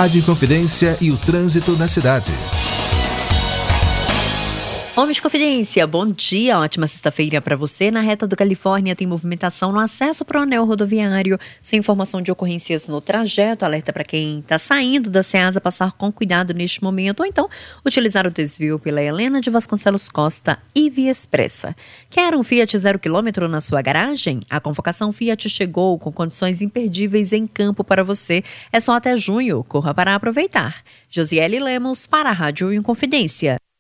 Rádio Inconfidência e o trânsito na cidade. Homens de Confidência, bom dia, ótima sexta-feira para você. Na reta do Califórnia tem movimentação no acesso para o anel rodoviário, sem informação de ocorrências no trajeto, alerta para quem está saindo da Ceasa passar com cuidado neste momento, ou então utilizar o desvio pela Helena de Vasconcelos Costa e Via Expressa. Quer um Fiat 0 km na sua garagem? A convocação Fiat chegou com condições imperdíveis em campo para você. É só até junho, corra para aproveitar. Josiele Lemos para a Rádio Inconfidência.